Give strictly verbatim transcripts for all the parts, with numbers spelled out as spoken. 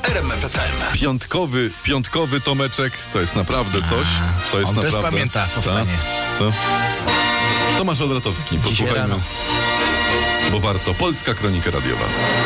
R M F F M. Piątkowy, piątkowy Tomeczek, to jest naprawdę coś. To jest On naprawdę... też pamięta powstanie. Ta, ta. Tomasz Olbratowski, posłuchajmy, rano. bo warto. Polska Kronika Radiowa.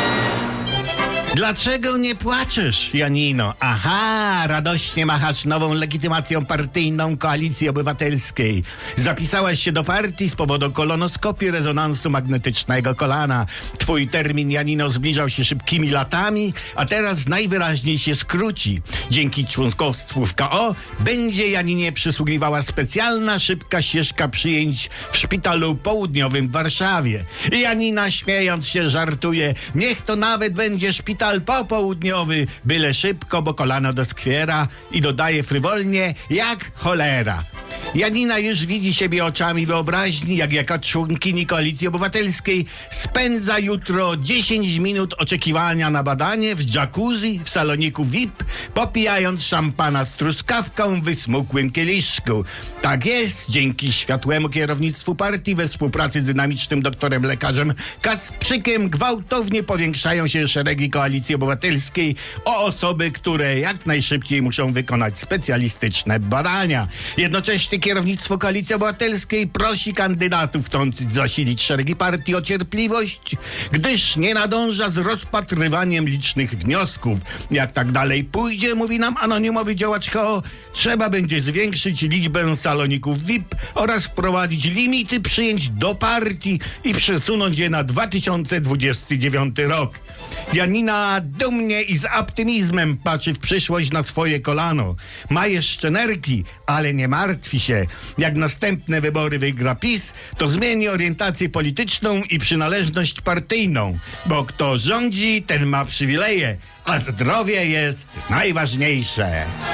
Dlaczego nie płaczesz, Janino? Aha, radośnie machasz nową legitymacją partyjną Koalicji Obywatelskiej. Zapisałaś się do partii z powodu kolonoskopii rezonansu magnetycznego kolana. Twój termin, Janino, zbliżał się szybkimi latami, a teraz najwyraźniej się skróci. Dzięki członkostwu w K O będzie Janinie przysługiwała specjalna, szybka ścieżka przyjęć w Szpitalu Południowym w Warszawie. Janina, śmiejąc się, żartuje: niech to nawet będzie szpital popołudniowy, byle szybko, bo kolano doskwiera, i dodaje frywolnie: jak cholera. Janina już widzi siebie oczami wyobraźni, jak jaka członkini Koalicji Obywatelskiej spędza jutro dziesięć minut oczekiwania na badanie w jacuzzi w saloniku V I P, popijając szampana z truskawką w wysmukłym kieliszku. Tak jest, dzięki światłemu kierownictwu partii we współpracy z dynamicznym doktorem lekarzem Kacprzykiem gwałtownie powiększają się szeregi Koalicji Obywatelskiej o osoby, które jak najszybciej muszą wykonać specjalistyczne badania. Jednocześnie kierownictwo Koalicji Obywatelskiej prosi kandydatów chcących zasilić szeregi partii o cierpliwość, gdyż nie nadąża z rozpatrywaniem licznych wniosków. Jak tak dalej pójdzie, mówi nam anonimowy działacz K O, trzeba będzie zwiększyć liczbę saloników V I P oraz wprowadzić limity przyjęć do partii i przesunąć je na dwa tysiące dwudziesty dziewiąty rok. Janina dumnie i z optymizmem patrzy w przyszłość na swoje kolano. Ma jeszcze nerki, ale nie martwi się. Jak następne wybory wygra PiS, to zmieni orientację polityczną i przynależność partyjną, bo kto rządzi, ten ma przywileje, a zdrowie jest najważniejsze.